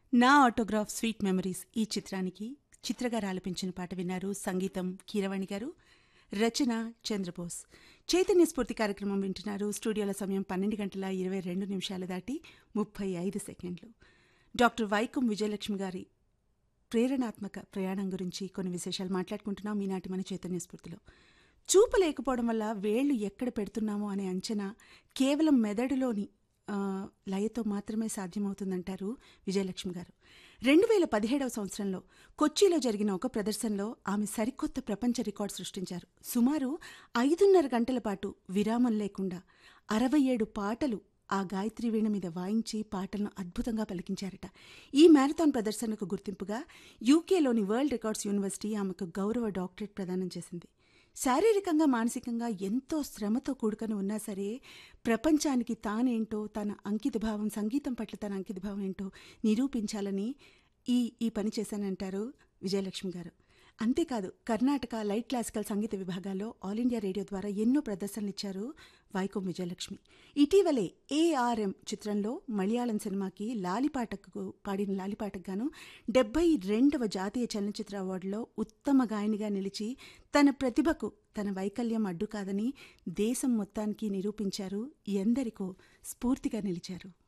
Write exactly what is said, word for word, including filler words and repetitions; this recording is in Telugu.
నా ఆటోగ్రాఫ్ స్వీట్ మెమరీస్ ఈ చిత్రానికి చిత్రగారు ఆలపించిన పాట విన్నారు. సంగీతం కీరవాణి గారు, రచన చంద్రబోస్. చైతన్య స్ఫూర్తి కార్యక్రమం వింటున్నారు. స్టూడియోల సమయం పన్నెండు గంటల ఇరవై రెండు నిమిషాలు దాటి ముప్పై ఐదు సెకండ్లు. డాక్టర్ వైకం విజయలక్ష్మి గారి ప్రేరణాత్మక ప్రయాణం గురించి కొన్ని విశేషాలు మాట్లాడుకుంటున్నాం ఈనాటి మన చైతన్య స్ఫూర్తిలో. చూపు లేకపోవడం వల్ల వేళ్లు ఎక్కడ పెడుతున్నామో అనే అంచనా కేవలం మెదడులోని లయతో మాత్రమే సాధ్యమవుతుందంటారు విజయలక్ష్మి గారు. రెండు వేల పదిహేడవ సంవత్సరంలో కొచ్చిలో జరిగిన ఒక ప్రదర్శనలో ఆమె సరికొత్త ప్రపంచ రికార్డు సృష్టించారు. సుమారు ఐదున్నర గంటల పాటు విరామం లేకుండా అరవై ఏడు పాటలు ఆ గాయత్రి వీణ మీద వాయించి పాటలను అద్భుతంగా పలికించారట. ఈ మ్యారథాన్ ప్రదర్శనకు గుర్తింపుగా యూకేలోని వరల్డ్ రికార్డ్స్ యూనివర్సిటీ ఆమెకు గౌరవ డాక్టరేట్ ప్రదానం చేసింది. శారీరకంగా మానసికంగా ఎంతో శ్రమతో కూడుకొని ఉన్నా సరే ప్రపంచానికి తానేంటో, తన అంకితభావం, సంగీతం పట్ల తన అంకితభావం ఏంటో నిరూపించాలని ఈ ఈ పని చేశానంటారు విజయలక్ష్మి గారు. అంతేకాదు కర్ణాటక లైట్ క్లాసికల్ సంగీత విభాగాల్లో ఆల్ ఇండియా రేడియో ద్వారా ఎన్నో ప్రదర్శనలు ఇచ్చారు వైకం విజయలక్ష్మి. ఇటీవలే ఏఆర్ఎం చిత్రంలో మలయాళం సినిమాకి లాలిపాటకు పాడిన లాలిపాటకు గాను డెబ్బై రెండవ జాతీయ చలనచిత్ర అవార్డులో ఉత్తమ గాయనిగా నిలిచి తన ప్రతిభకు తన వైకల్యం అడ్డు కాదని దేశం మొత్తానికి నిరూపించారు. ఎందరికో స్ఫూర్తిగా నిలిచారు.